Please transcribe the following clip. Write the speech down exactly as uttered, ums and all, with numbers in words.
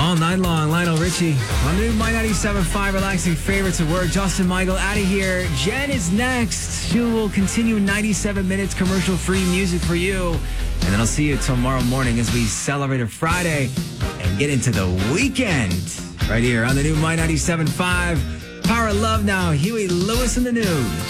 All night long, Lionel Richie. On the new My ninety-seven point five relaxing favorites at work. Justin Michael out of here. Jen is next. She will continue ninety-seven minutes commercial-free music for you. And then I'll see you tomorrow morning as we celebrate a Friday and get into the weekend. Right here on the new My ninety-seven point five. Power of Love now. Huey Lewis in the news.